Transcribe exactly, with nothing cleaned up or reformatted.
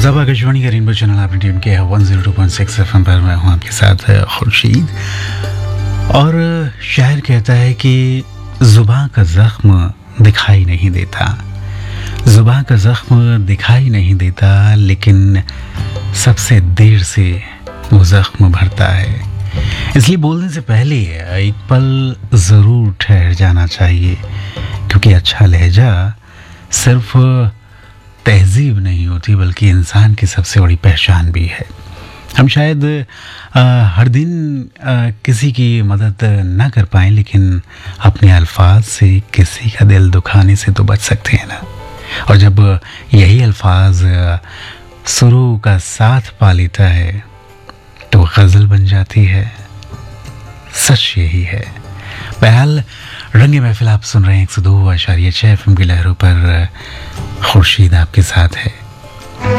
अज़ब आकाशवाणी का rainbow channel आपने tune किया है one zero two point six F M पर। मैं हूँ आपके साथ खुर्शीद। और शायर कहता है कि ज़ुबां का ज़ख्म दिखाई नहीं देता, ज़ुबां का ज़ख्म दिखाई नहीं देता, लेकिन सबसे देर से वो ज़ख्म भरता है। इसलिए बोलने से पहले एक पल ज़रूर ठहर जाना चाहिए, क्योंकि अच्छा लहजा सिर्फ तहजीब नहीं होती बल्कि इंसान की सबसे बड़ी पहचान भी है। हम शायद आ, हर दिन आ, किसी की मदद ना कर पाएं, लेकिन अपने अल्फाज से किसी का दिल दुखाने से तो बच सकते हैं ना। और जब यही अल्फाज सुरूह का साथ पा लेता है तो गज़ल बन जाती है। सच यही है। बहरहाल रंगे महफिल आप सुन रहे हैं एक सौ दो आशारिया छः एफ एम की लहरों पर। खुर्शीद आपके साथ है।